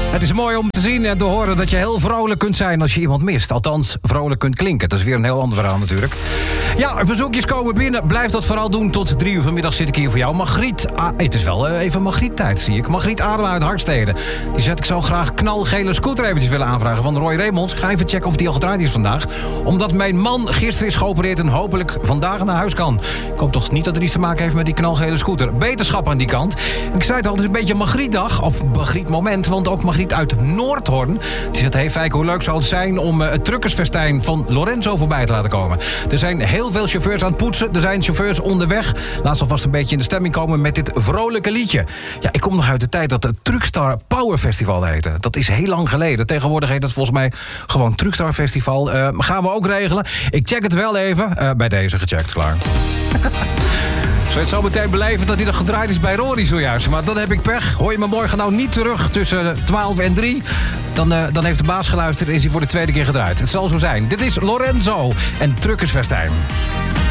Het is mooi om te zien en te horen dat je heel vrolijk kunt zijn als je iemand mist. Althans, vrolijk kunt klinken. Dat is weer een heel ander verhaal natuurlijk. Ja, verzoekjes komen binnen. Blijf dat vooral doen. Tot 3 uur vanmiddag zit ik hier voor jou. Margriet, het is wel even Margriet-tijd, zie ik. Margriet Adema uit Harkstede. Die zet ik zo graag knalgele scooter eventjes willen aanvragen van Roy Remonds. Ik ga even checken of die al gedraaid is vandaag. Omdat mijn man gisteren is geopereerd en hopelijk vandaag naar huis kan. Ik hoop toch niet dat er iets te maken heeft met die knalgele scooter. Beterschap aan die kant. Ik zei het al, het is een beetje Margrietdag. Of Margriet-moment, want ook Margriet uit Noordhorn. Die zegt, hey Fijke, hoe leuk zou het zijn om het truckersfestijn van Lorenzo voorbij te laten komen. Er zijn heel veel chauffeurs aan het poetsen. Er zijn chauffeurs onderweg. Laat ze alvast een beetje in de stemming komen met dit vrolijke liedje. Ja, ik kom nog uit de tijd dat het Truckstar Power Festival heette. Dat is heel lang geleden. Tegenwoordig heet dat volgens mij gewoon Truckstar Festival. Gaan we ook regelen. Ik check het wel even. Bij deze gecheckt, klaar. Zou je het zo meteen beleven dat hij nog gedraaid is bij Rory zojuist. Maar dan heb ik pech. Hoor je me morgen nou niet terug tussen 12 en 3... Dan heeft de baas geluisterd en is hij voor de tweede keer gedraaid. Het zal zo zijn. Dit is Lorenzo en Truckersfestijn.